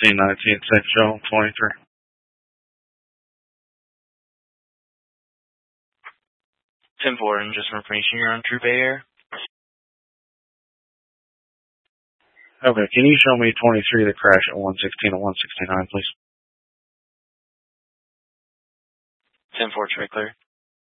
1619 St. Joe, 23. Tim Ford, just for information, you're on True Bay Air. Okay, can you show me 23 that crashed at 116 and 169, please? 10-4, try clear.